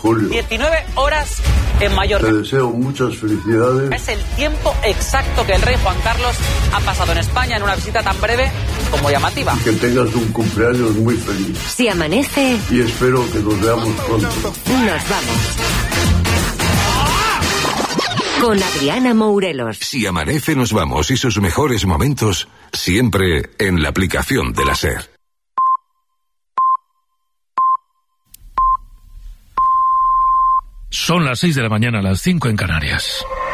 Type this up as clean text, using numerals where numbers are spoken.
julio. 19 horas en Mallorca. Te deseo muchas felicidades. Es el tiempo exacto que el rey Juan Carlos ha pasado en España en una visita tan breve como llamativa. Que tengas un cumpleaños muy feliz. Si amanece... Y espero que nos veamos pronto. Nos vamos. Con Adriana Mourelos. Si amanece, nos vamos, y sus mejores momentos siempre en la aplicación de la SER. Son las 6 de la mañana, las 5 en Canarias.